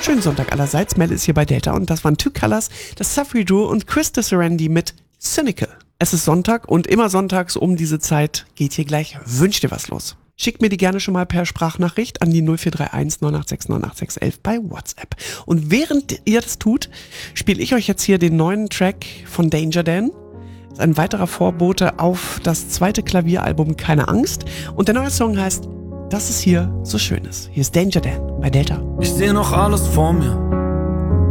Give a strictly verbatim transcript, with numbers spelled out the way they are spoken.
Schönen Sonntag allerseits. Mel ist hier bei Delta und das waren Two Colors, das Safri Duo und Chris Disserendi mit Cynical. Es ist Sonntag und immer sonntags um diese Zeit geht hier gleich Wünsch dir was los. Schickt mir die gerne schon mal per Sprachnachricht an die null vier drei eins neun acht sechs neun acht sechs eins eins bei WhatsApp. Und während ihr das tut, spiele ich euch jetzt hier den neuen Track von Danger Dan. Das ist ein weiterer Vorbote auf das zweite Klavieralbum Keine Angst. Und der neue Song heißt Dass es hier so schön ist. Hier ist Danger Dan bei Delta. Ich sehe noch alles vor mir,